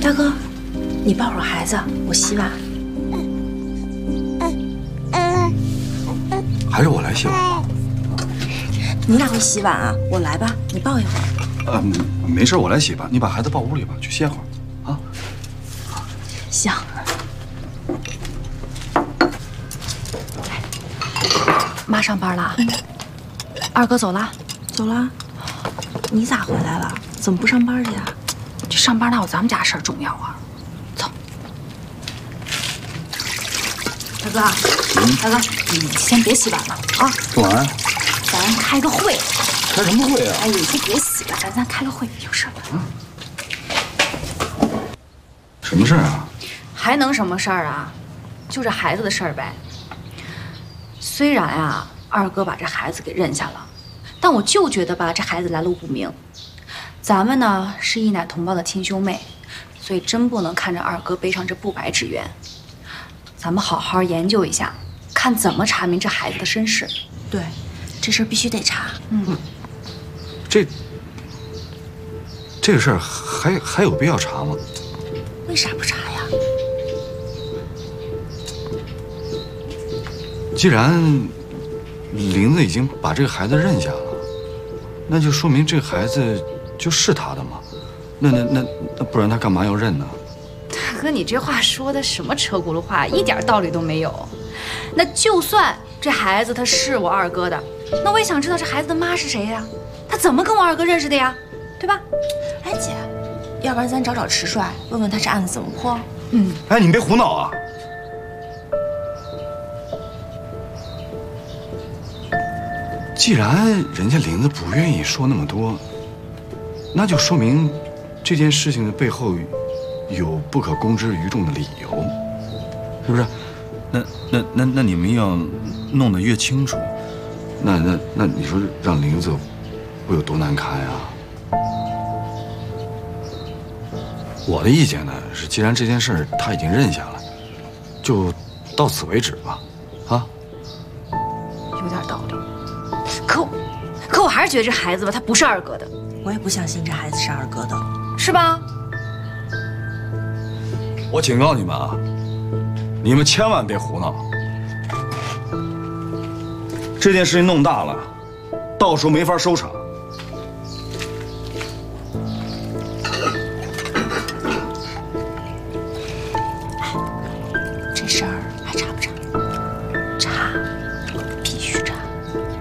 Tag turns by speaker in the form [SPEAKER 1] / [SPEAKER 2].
[SPEAKER 1] 大哥，你抱会儿孩子，我洗碗。
[SPEAKER 2] 还是我来洗碗吧。
[SPEAKER 1] 你哪会洗碗啊？我来吧，你抱一会儿。
[SPEAKER 2] 没事，我来洗吧。你把孩子抱屋里吧，去歇会儿，啊。
[SPEAKER 1] 行。妈上班了，二哥走了。走了。你咋回来了？怎么不上班去啊？
[SPEAKER 3] 这上班哪有咱们家事儿重要啊？走。大哥，大哥，你先别洗碗了啊！
[SPEAKER 2] 干嘛呀？
[SPEAKER 3] 咱开个会。
[SPEAKER 2] 开什么会啊？
[SPEAKER 3] 哎，你先别洗了，咱开个会，有事儿。
[SPEAKER 2] 什么事儿啊？
[SPEAKER 3] 还能什么事儿啊？就这孩子的事儿呗。虽然啊，二哥把这孩子给认下了，但我就觉得吧，这孩子来路不明。咱们呢是一奶同胞的亲兄妹，所以真不能看着二哥背上这不白之冤。咱们好好研究一下，看怎么查明这孩子的身世。
[SPEAKER 1] 对，这事儿必须得查。
[SPEAKER 2] 这个事儿还有必要查吗？
[SPEAKER 1] 为啥不查呀？
[SPEAKER 2] 既然玲子已经把这个孩子认下了，那就说明这个孩子就是他的嘛。那不然他干嘛要认呢？
[SPEAKER 3] 大哥，你这话说的什么车轱辘话，一点道理都没有。那就算这孩子他是我二哥的，那我也想知道这孩子的妈是谁呀？他怎么跟我二哥认识的呀？对吧？
[SPEAKER 1] 哎姐，要不然咱找找迟帅，问问他这案子怎么破。
[SPEAKER 2] 哎，你别胡闹啊！既然人家玲子不愿意说那么多，那就说明这件事情的背后有不可公之于众的理由，是不是？那你们要弄得越清楚，那你说让玲子会有多难堪呀？我的意见呢是，既然这件事他已经认下了，就到此为止吧，啊？
[SPEAKER 3] 有点道理。可我还是觉得这孩子吧，他不是二哥的。
[SPEAKER 1] 我也不相信这孩子是二哥的，
[SPEAKER 3] 是吧？
[SPEAKER 2] 我警告你们啊，你们千万别胡闹。这件事情弄大了，到时候没法收场。